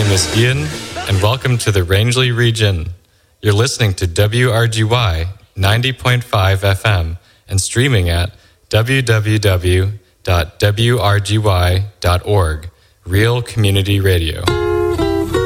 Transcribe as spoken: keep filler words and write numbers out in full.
name is Ian, and welcome to the Rangeley region. You're listening to W R G Y ninety point five F M and streaming at w w w dot w r g y dot org, Real Community Radio.